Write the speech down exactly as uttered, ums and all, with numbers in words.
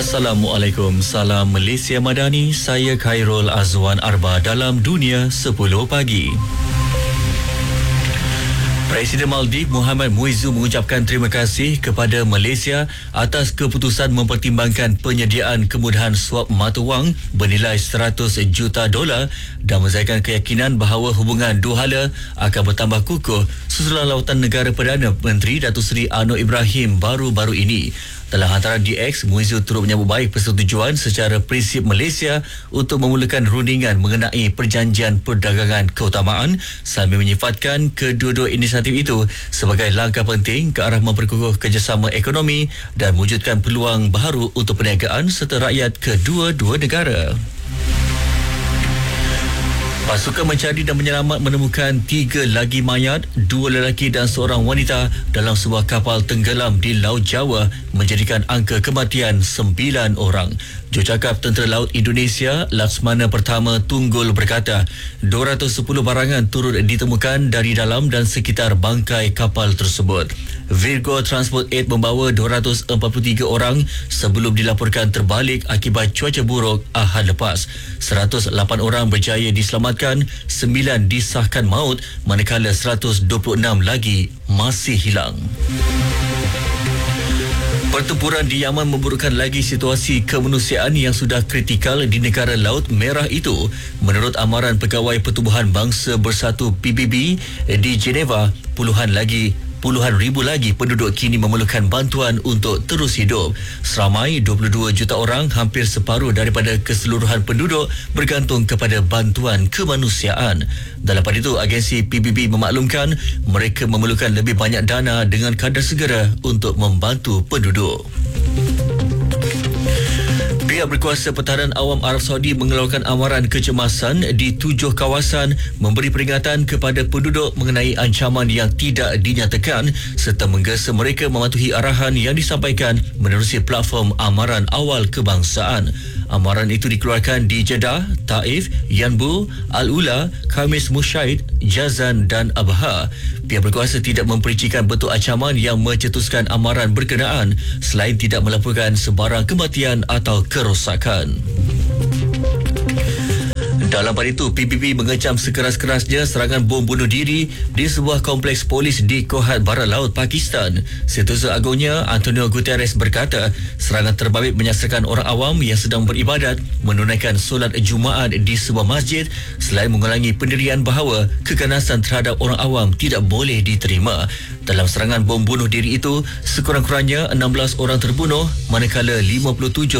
Assalamualaikum, salam Malaysia Madani. Saya Khairul Azwan Arba dalam Dunia sepuluh Pagi. Presiden Maldives Muhammad Muizzu mengucapkan terima kasih kepada Malaysia atas keputusan mempertimbangkan penyediaan kemudahan suap mata wang bernilai seratus juta dolar dan menzahirkan keyakinan bahawa hubungan dua hala akan bertambah kukuh susulan lawatan negara Perdana Menteri Datuk Seri Anwar Ibrahim baru-baru ini. Dalam hantaran D X, Muizzu turut menyambut baik persetujuan secara prinsip Malaysia untuk memulakan rundingan mengenai perjanjian perdagangan keutamaan sambil menyifatkan kedua-dua inisiatif itu sebagai langkah penting ke arah memperkukuh kerjasama ekonomi dan mewujudkan peluang baharu untuk perniagaan serta rakyat kedua-dua negara. Pasukan mencari dan penyelamat menemukan tiga lagi mayat, dua lelaki dan seorang wanita dalam sebuah kapal tenggelam di Laut Jawa menjadikan angka kematian sembilan orang. Jurucakap Tentera Laut Indonesia Laksmana Pertama Tunggul berkata dua ratus sepuluh barangan turut ditemukan dari dalam dan sekitar bangkai kapal tersebut. Virgo Transport lapan membawa dua ratus empat puluh tiga orang sebelum dilaporkan terbalik akibat cuaca buruk Ahad lepas. seratus lapan orang berjaya diselamatkan, sembilan disahkan maut manakala seratus dua puluh enam lagi masih hilang. Pertempuran di Yaman memburukkan lagi situasi kemanusiaan yang sudah kritikal di negara Laut Merah itu. Menurut amaran Pegawai Pertubuhan Bangsa Bersatu P B B di Geneva, puluhan lagi Puluhan ribu lagi penduduk kini memerlukan bantuan untuk terus hidup. Seramai dua puluh dua juta orang, hampir separuh daripada keseluruhan penduduk, bergantung kepada bantuan kemanusiaan. Dalam pada itu, agensi P B B memaklumkan mereka memerlukan lebih banyak dana dengan kadar segera untuk membantu penduduk. Pihak berkuasa pertahanan awam Arab Saudi mengeluarkan amaran kecemasan di tujuh kawasan memberi peringatan kepada penduduk mengenai ancaman yang tidak dinyatakan serta menggesa mereka mematuhi arahan yang disampaikan menerusi platform amaran awal kebangsaan. Amaran itu dikeluarkan di Jeddah, Taif, Yanbu, Al-Ula, Khamis Musyaid, Jazan dan Abha. Pihak berkuasa tidak memperincikan bentuk ancaman yang mencetuskan amaran berkenaan selain tidak melaporkan sebarang kematian atau kerosakan. Dalam pada itu, P B B mengecam sekeras-kerasnya serangan bom bunuh diri di sebuah kompleks polis di Kohat Barat Laut, Pakistan. Setiausaha Agungnya Antonio Guterres berkata, serangan terbabit menyasarkan orang awam yang sedang beribadat menunaikan solat Jumaat di sebuah masjid selain mengulangi pendirian bahawa keganasan terhadap orang awam tidak boleh diterima. Dalam serangan bom bunuh diri itu, sekurang-kurangnya enam belas orang terbunuh manakala lima puluh tujuh